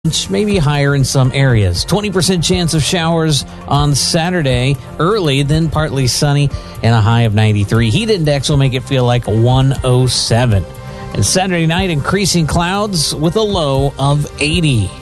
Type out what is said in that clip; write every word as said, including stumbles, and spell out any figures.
maybe higher in some areas. twenty percent chance of showers on Saturday, early, then partly sunny, and a high of ninety-three. Heat index will make it feel like one oh seven. And Saturday night, increasing clouds with a low of eighty.